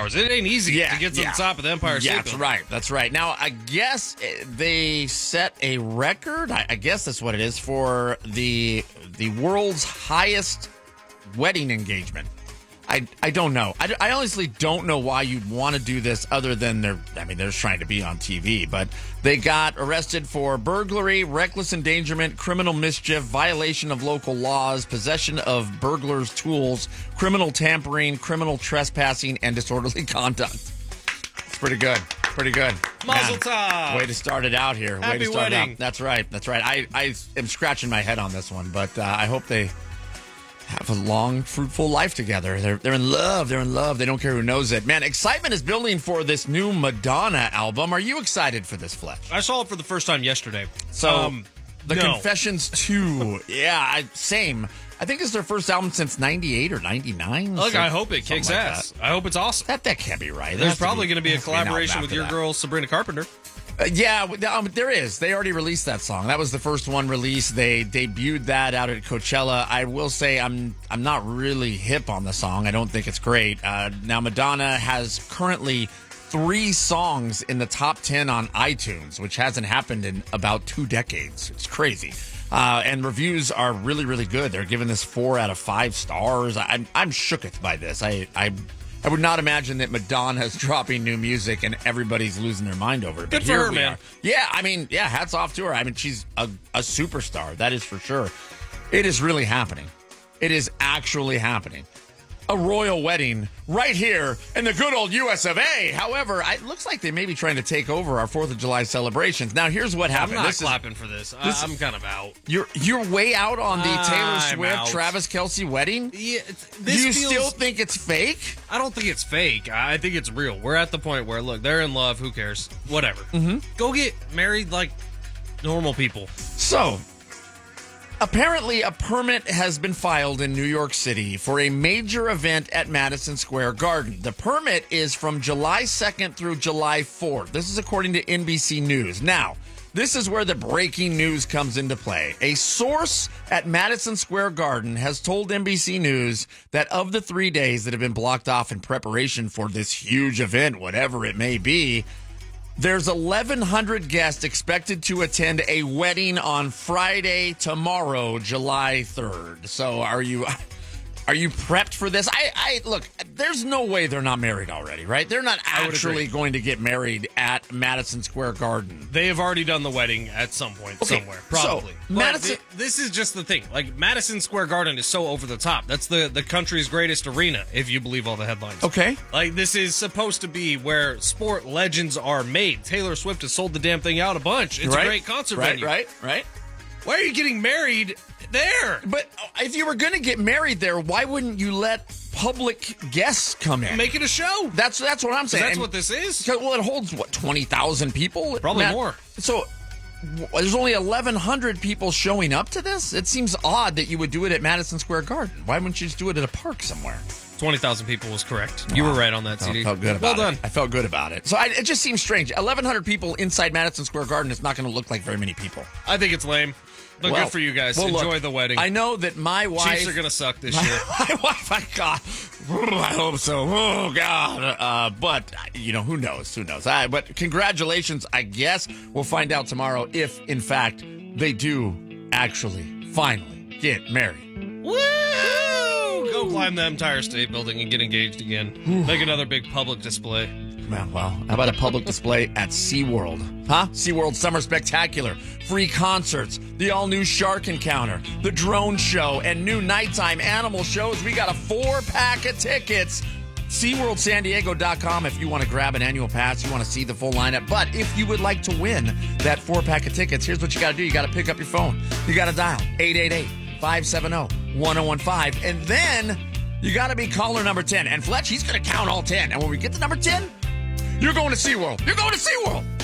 stars. It ain't easy to get to the top of the Empire State Building. That's right. Now, I guess they set a record, I guess that's what it is, for the world's highest wedding engagement. I don't know. I honestly don't know why you'd want to do this other than they're just trying to be on TV. But they got arrested for burglary, reckless endangerment, criminal mischief, violation of local laws, possession of burglars' tools, criminal tampering, criminal trespassing, and disorderly conduct. It's pretty good. Pretty good. Mazel tov. Way to start it out here. Happy way to start wedding. It out. That's right. I am scratching my head on this one, but I hope they have a long, fruitful life together. They're in love. They're in love. They don't care who knows it. Man, excitement is building for this new Madonna album. Are you excited for this, Fletch? I saw it for the first time yesterday. So, The no. Confessions 2. Yeah, same. I think it's their first album since 98 or 99. Look, I hope it kicks ass. That. I hope it's awesome. That can't be right. There's probably going to be a collaboration with your girl, Sabrina Carpenter. There is. They already released that song. That was the first one released. They debuted that out at Coachella. I will say I'm not really hip on the song. I don't think it's great. Now, Madonna has currently 3 songs in the top 10 on iTunes, which hasn't happened in about 2 decades. It's crazy. And reviews are really, really good. They're giving this 4 out of 5 stars. I'm shooketh by this. I would not imagine that Madonna's dropping new music and everybody's losing their mind over it. Good but for here her, we man. are. Yeah, hats off to her. She's a superstar. That is for sure. It is really happening. It is actually happening. A royal wedding right here in the good old US of A. However, it looks like they may be trying to take over our 4th of July celebrations. Now, here's what happened. I'm not clapping for this. I'm kind of out. You're way out on the Taylor Swift, out. Travis Kelce wedding? Yeah, Still think it's fake? I don't think it's fake. I think it's real. We're at the point where, look, they're in love. Who cares? Whatever. Mm-hmm. Go get married like normal people. So, apparently, a permit has been filed in New York City for a major event at Madison Square Garden. The permit is from July 2nd through July 4th. This is according to NBC News. Now, this is where the breaking news comes into play. A source at Madison Square Garden has told NBC News that of the 3 days that have been blocked off in preparation for this huge event, whatever it may be, there's 1,100 guests expected to attend a wedding on Friday, tomorrow, July 3rd. So are you prepped for this? I look, there's no way they're not married already, right? They're not actually going to get married at Madison Square Garden. They have already done the wedding at some point, somewhere, probably. So, But Madison, this is just the thing. Like, Madison Square Garden is so over the top. That's the country's greatest arena, if you believe all the headlines. okay. Like, this is supposed to be where sport legends are made. Taylor Swift has sold the damn thing out a bunch. It's a great concert venue. Right. Why are you getting married there? But if you were going to get married there, why wouldn't you let public guests come in? Make it a show. That's what I'm saying. That's what this is? Well, it holds, 20,000 people? Probably more. So there's only 1,100 people showing up to this? It seems odd that you would do it at Madison Square Garden. Why wouldn't you just do it at a park somewhere? 20,000 people was correct. You were right on that, CD. I felt good about well done. it. I felt good about it. So it just seems strange. 1,100 people inside Madison Square Garden is not going to look like very many people. I think it's lame. But good for you guys. Well, Enjoy look, the wedding. I know that my wife... Chiefs are going to suck this year. My wife, God. I hope so. Oh, God. But, who knows? But congratulations, I guess. We'll find out tomorrow if, in fact, they do actually finally get married. Woo! Go climb the Empire State Building and get engaged again. Make another big public display. Well, how about a public display at SeaWorld? Huh? SeaWorld Summer Spectacular. Free concerts, the all-new Shark Encounter, the drone show, and new nighttime animal shows. We got a 4-pack of tickets. SeaWorldSanDiego.com if you want to grab an annual pass, you want to see the full lineup. But if you would like to win that 4-pack of tickets, here's what you got to do. You got to pick up your phone. You got to dial 888-570-1015. And then you got to be caller number 10. And Fletch, he's going to count all 10. And when we get to number 10, you're going to SeaWorld. You're going to SeaWorld.